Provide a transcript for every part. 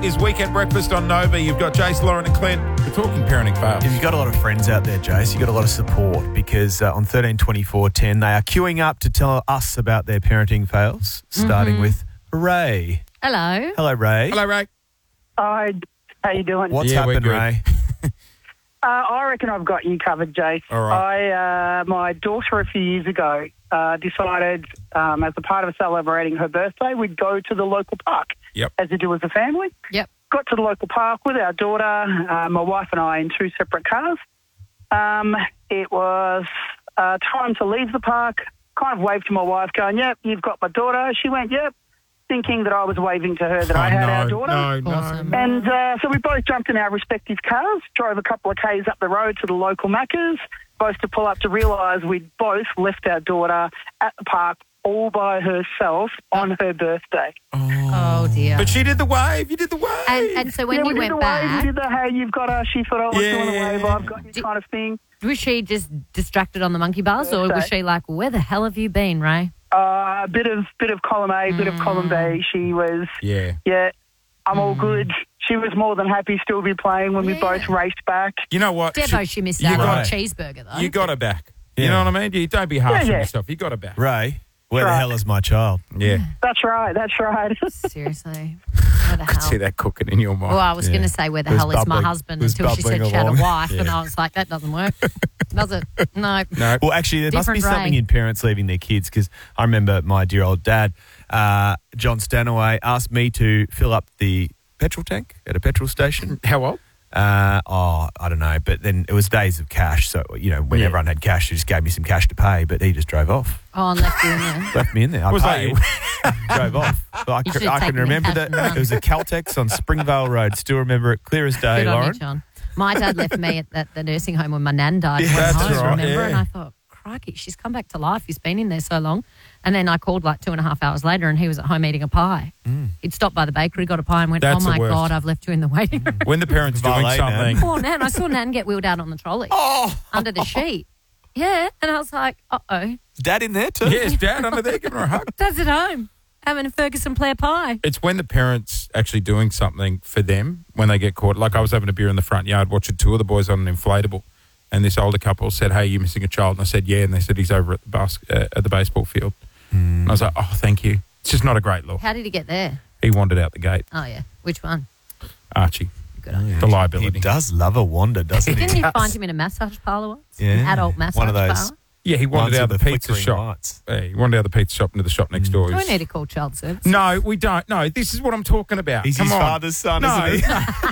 is Weekend Breakfast on Nova. You've got Jace, Lauren and Clint. We're talking parenting fails. If you've got a lot of friends out there, Jace, you've got a lot of support because on 13 24 10, they are queuing up to tell us about their parenting fails, starting with Ray. Hello. Hello, Ray. Hello, Ray. Hi, how you doing? What's Yeah, we're happened, good. Ray? I reckon I've got you covered, Jace. All right. My daughter a few years ago decided, as a part of celebrating her birthday, we'd go to the local park, Yep. as we do as a family. Yep. Got to the local park with our daughter, my wife and I, in two separate cars. It was time to leave the park. Kind of waved to my wife, going, "Yep, you've got my daughter." She went, "Yep," thinking that I was waving to her that I had our daughter. No. Awesome. And so we both jumped in our respective cars, drove a couple of Ks up the road to the local Macca's, both to pull up to realise we'd both left our daughter at the park all by herself on her birthday. Oh, dear. But she did the wave. You did the wave. And so when yeah, you we did went the back, wave, we did the, "Hey, you've got her." She thought I was doing the wave, "I've got you" kind of thing. was she just distracted on the monkey bars, or was she like, "Where the hell have you been, Ray?" A bit of column A, bit of column B. She was, I'm all good. She was more than happy still to be playing when we both raced back. You know what? Debo, she missed out on a cheeseburger, though. You got her back. Yeah. You know what I mean? You don't be harsh on Yeah. yourself. You got her back. Ray, where the Right. hell is my child? Yeah. That's right. Seriously. Where the See hell? that cooking in your mind. Well, I was Yeah. going to say, where the It was hell is my bubbling. husband, It was until she said bubbling she had a along. wife, and Yeah. I was like, that doesn't work. Does it? No. No. Well, actually, there must be Different something Ray. in parents leaving their kids because I remember my dear old dad, John Stanaway, asked me to fill up the petrol tank at a petrol station. How old? I don't know, but then it was days of cash. So, when Yeah. everyone had cash, he just gave me some cash to pay, but he just drove off. Oh, and left you in there. Left me in there. I Was that paid, drove off. But You should I have can taken the remember cash that. and run. It was a Caltex on Springvale Road. Still remember it clear as day, Good on you, Lauren. John. My dad left me at the nursing home when my nan died. Yeah, and went that's home, right, remember? yeah. And I thought, crikey, she's come back to life. He's been in there so long. And then I called like 2.5 hours later and he was at home eating a pie. He'd stopped by the bakery, got a pie and went, That's "Oh, the my worst. God, I've left you in the waiting room." When the parents doing Valet, something. Poor Nan. I saw Nan get wheeled out on the trolley under the sheet. Yeah. And I was like, uh-oh. Is Dad in there too? Yes, Dad under there giving her a hug. Dad's at home having a Ferguson Blair pie. It's when the parents actually doing something for them when they get caught. Like I was having a beer in the front yard watching two of the boys on an inflatable, and this older couple said, "Hey, you're missing a child." And I said, "Yeah," and they said he's over at the baseball field. And I was like, "Oh, thank you." It's just not a great look. How did he get there? He wandered out the gate. Oh, yeah. Which one? Archie, Good on you. the He liability. does love a wander, doesn't he? Didn't you find him in a massage parlour once? Yeah. An adult massage One of those. parlour? Yeah, he wandered Ones out with the the pizza flickering shop. lights. Yeah, he wandered out the pizza shop into the shop next door. Do He we was- need to call child service? No, we don't. No, this is what I'm talking about. He's Come his on. father's son, No. isn't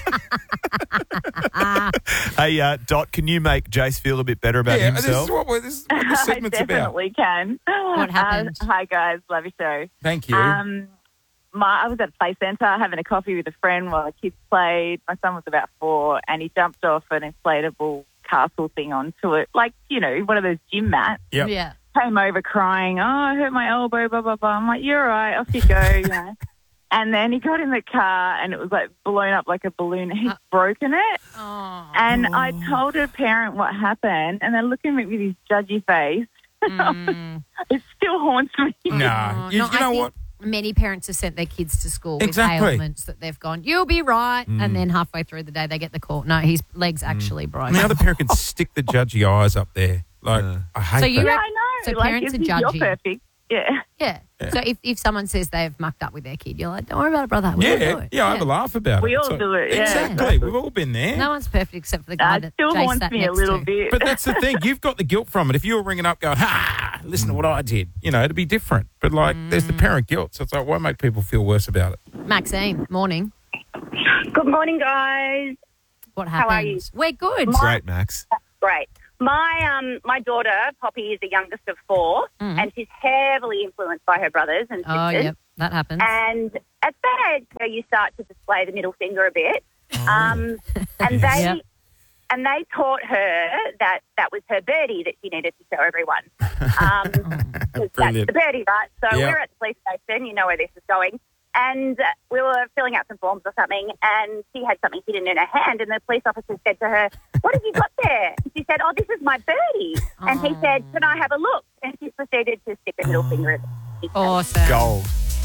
he? Hey, Dot, can you make Jace feel a bit better about Yeah, this himself? is what the segment's I about. definitely can. What happened? Hi, guys. Love your show. Thank you. I was at Play Centre having a coffee with a friend while the kids played. My son was about 4 and he jumped off an inflatable castle thing onto it, like, one of those gym mats. Yep. Yeah. Came over crying, "Oh, I hurt my elbow, blah, blah, blah." I'm like, "You're all right. Off you go." And then he got in the car and it was like blown up like a balloon. He'd broken it. Oh. And I told a parent what happened and they're looking at me with his judgy face. It still haunts me. No. You I know think what? Many parents have sent their kids to school Exactly. with ailments that they've gone, "You'll be right," and then halfway through the day they get the call, "No, his leg's actually broken." The other parent can stick the judgy eyes up there. Like, I hate So you that. Yeah, I know. So like, parents if are you're judgy. perfect. Yeah. Yeah. So if someone says they've mucked up with their kid, you're like, "Don't worry about it, brother. We'll do Yeah, it." I have a laugh about it. We all So- do it, yeah. Exactly. We've all been there. No one's perfect except for the guy It that still Jay haunts sat me a next little to. bit. But that's the thing. You've got the guilt from it. If you were ringing up going, listen to what I did, it'd be different. But, there's the parent guilt. So it's like, why make people feel worse about it? Maxine, morning. Good morning, guys. What How happened? are you? We're good. Great, Max. Great. My daughter, Poppy, is the youngest of 4, and she's heavily influenced by her brothers and sisters. Oh, yep. That happens. And at that age, you start to display the middle finger a bit. And they Yep. and they taught her that was her birdie that she needed to show everyone. 'Cause that's Brilliant. the birdie, right? So Yeah. we're at the police station. You know where this is going. And we were filling out some forms or something, and she had something hidden in her hand, and the police officer said to her, "What have you got there?" And she said, "Oh, this is my birdie." And he said, "Can I have a look?" And she proceeded to stick her middle finger at the Awesome. Gold.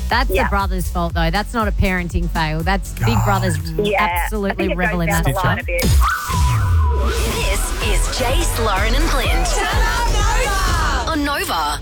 That's Yeah. the brother's fault, though. That's not a parenting fail. That's Big Brother's Yeah, absolutely I think it revel goes in down that the line a stuff. bit. This is Jace, Lauren and Clint. On Nova.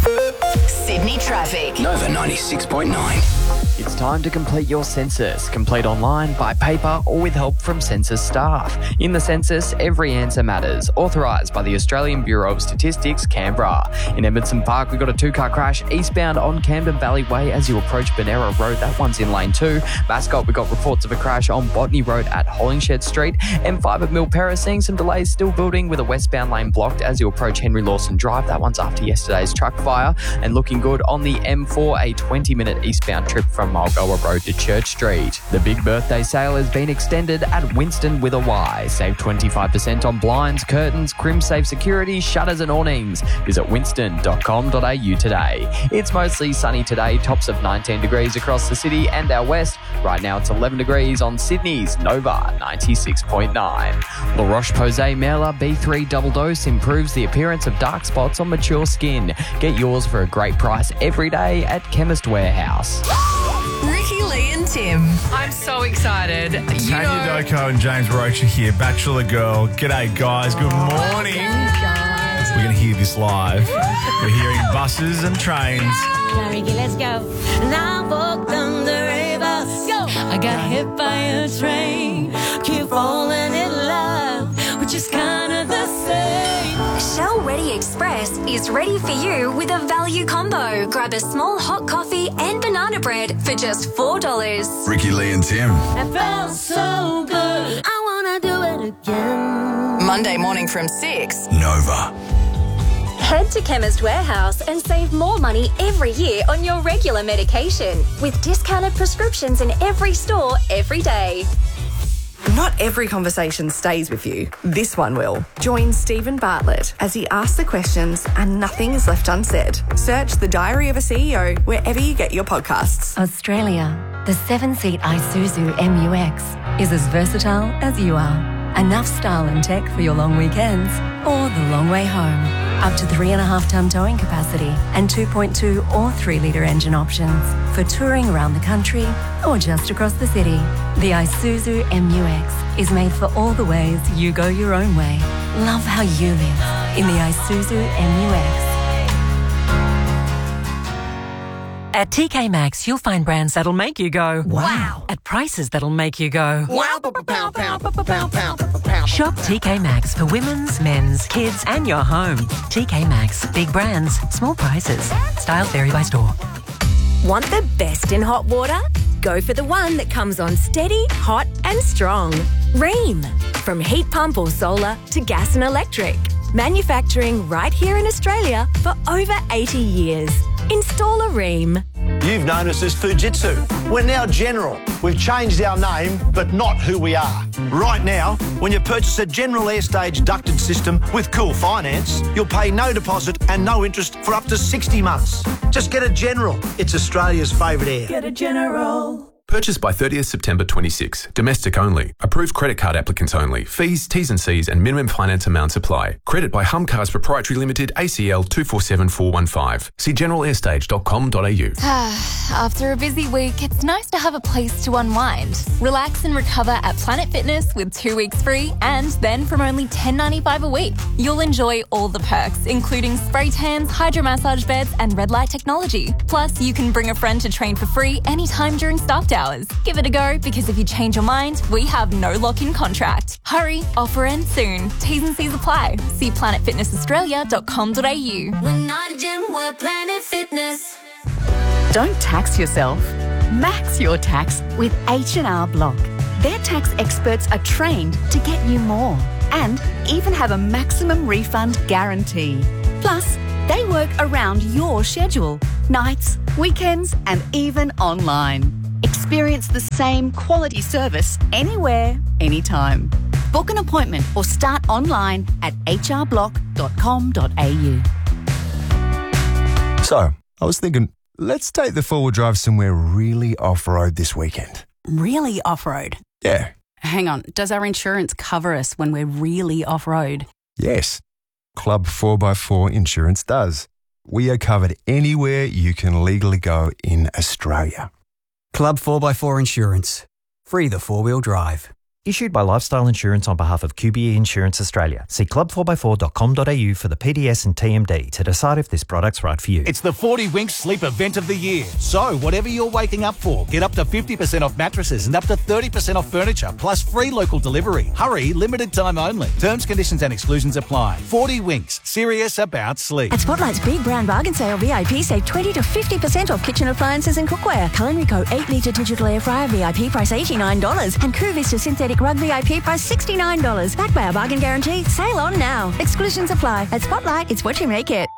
Sydney traffic. Nova 96.9. It's time to complete your census. Complete online, by paper, or with help from census staff. In the census, every answer matters. Authorised by the Australian Bureau of Statistics, Canberra. In Edmondson Park, we got a 2-car crash eastbound on Camden Valley Way as you approach Bonera Road. That one's in lane 2. Mascot, we got reports of a crash on Botany Road at Hollingshed Street. M5 at Milperra, seeing some delays still building with a westbound lane blocked as you approach Henry Lawson Drive. That one's after yesterday's truck fire. And looking good on the M4, a 20-minute eastbound trip from Mulgoa Road to Church Street. The big birthday sale has been extended at Winston with a Y. Save 25% on blinds, curtains, CrimSafe security, shutters and awnings. Visit winston.com.au today. It's mostly sunny today, tops of 19 degrees across the city and our west. Right now it's 11 degrees on Sydney's Nova 96.9. La Roche-Posay Merla B3 Double Dose improves the appearance of dark spots on mature skin. Get yours for a great price every day at Chemist Warehouse. Ricky, Lee and Tim. I'm so excited. Tanya Doko and James Roach are here. Bachelor Girl. G'day, guys. Good morning. We're going to hear this live. We're hearing buses and trains. Now, Ricky, let's go. And I walked on the river. Go. I got hit by a train. Keep falling in love, which is kind of the same. Shell Ready Express is ready for you with a value combo. Grab a small hot coffee and banana bread for just $4. Ricky, Lee and Tim. It felt so good. I want to do it again. Monday morning from 6. Nova. Head to Chemist Warehouse and save more money every year on your regular medication with discounted prescriptions in every store every day. Not every conversation stays with you. This one will. Join Stephen Bartlett as he asks the questions and nothing is left unsaid. Search The Diary of a CEO wherever you get your podcasts. Australia, the 7-seat Isuzu MU-X is as versatile as you are. Enough style and tech for your long weekends or the long way home. Up to 3.5-ton towing capacity and 2.2 or 3-litre engine options for touring around the country or just across the city. The Isuzu MU-X is made for all the ways you go your own way. Love how you live in the Isuzu MU-X. At TK Maxx, you'll find brands that'll make you go, wow, at prices that'll make you go, wow, Shop TK Maxx for women's, men's, kids, and your home. TK Maxx, big brands, small prices. Styles vary by store. Want the best in hot water? Go for the one that comes on steady, hot, and strong. Rheem. From heat pump or solar to gas and electric. Manufacturing right here in Australia for over 80 years. Install a Rheem. You've known us as Fujitsu. We're now General. We've changed our name, but not who we are. Right now, when you purchase a General Airstage ducted system with Cool Finance, you'll pay no deposit and no interest for up to 60 months. Just get a General. It's Australia's favourite air. Get a General. Purchased by 30th September 26. Domestic only. Approved credit card applicants only. Fees, T's and C's and minimum finance amounts apply. Credit by Humcars Proprietary Limited, ACL 247415. See generalairStage.com.au. After a busy week, it's nice to have a place to unwind. Relax and recover at Planet Fitness with 2 weeks free and then from only $10.95 a week. You'll enjoy all the perks, including spray tans, hydromassage beds and red light technology. Plus, you can bring a friend to train for free anytime during staff hours. Give it a go because if you change your mind, we have no lock-in contract. Hurry, offer ends soon. T's and C's apply. See planetfitnessaustralia.com.au. We're not a gym, we're Planet Fitness. Don't tax yourself. Max your tax with H&R Block. Their tax experts are trained to get you more and even have a maximum refund guarantee. Plus, they work around your schedule, nights, weekends, and even online. Experience the same quality service anywhere, anytime. Book an appointment or start online at hrblock.com.au. So, I was thinking, let's take the four-wheel drive somewhere really off-road this weekend. Really off-road? Yeah. Hang on, does our insurance cover us when we're really off-road? Yes. Club 4x4 Insurance does. We are covered anywhere you can legally go in Australia. Club 4x4 Insurance. Free the four-wheel drive. Issued by Lifestyle Insurance on behalf of QBE Insurance Australia. See club4x4.com.au for the PDS and TMD to decide if this product's right for you. It's the 40 Winks Sleep Event of the Year. So, whatever you're waking up for, get up to 50% off mattresses and up to 30% off furniture, plus free local delivery. Hurry, limited time only. Terms, conditions and exclusions apply. 40 Winks, serious about sleep. At Spotlight's Big Brown Bargain Sale, VIP save 20 to 50% off kitchen appliances and cookware. Culinary 8-litre digital air fryer VIP price $89 and Crew Vista synthetic rug VIP price $69. Backed by our bargain guarantee. Sale on now. Exclusions apply. At Spotlight, it's what you make it.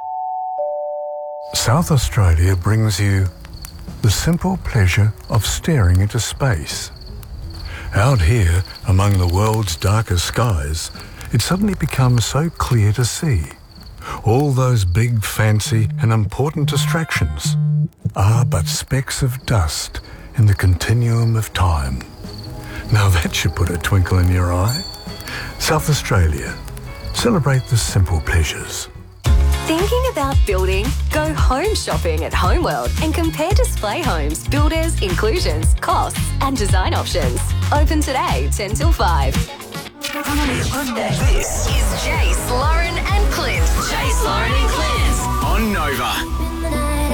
South Australia brings you the simple pleasure of staring into space. Out here, among the world's darkest skies, it suddenly becomes so clear to see. All those big, fancy and important distractions are but specks of dust in the continuum of time. Now that should put a twinkle in your eye. South Australia. Celebrate the simple pleasures. Thinking about building? Go home shopping at Homeworld and compare display homes, builders, inclusions, costs and design options. Open today, 10 till 5. This is Jace, Lauren and Clint. Jace, Lauren and Clint. On Nova.